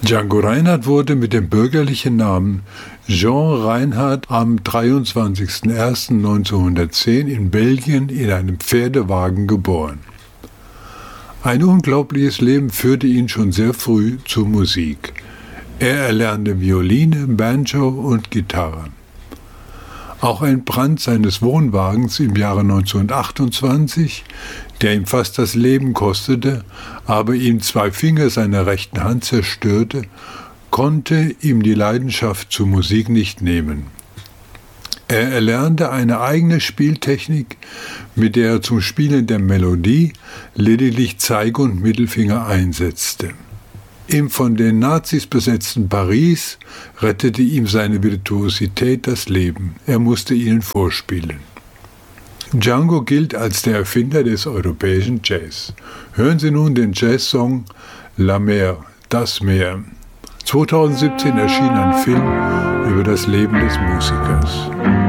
Django Reinhardt wurde mit dem bürgerlichen Namen Jean Reinhardt am 23.01.1910 in Belgien in einem Pferdewagen geboren. Ein unglaubliches Leben führte ihn schon sehr früh zur Musik. Er erlernte Violine, Banjo und Gitarre. Auch ein Brand seines Wohnwagens im Jahre 1928, der ihm fast das Leben kostete, aber ihm 2 Finger seiner rechten Hand zerstörte, konnte ihm die Leidenschaft zur Musik nicht nehmen. Er erlernte eine eigene Spieltechnik, mit der er zum Spielen der Melodie lediglich Zeige und Mittelfinger einsetzte. Im von den Nazis besetzten Paris rettete ihm seine Virtuosität das Leben. Er musste ihnen vorspielen. Django gilt als der Erfinder des europäischen Jazz. Hören Sie nun den Jazzsong La Mer, das Meer. 2017 erschien ein Film über das Leben des Musikers.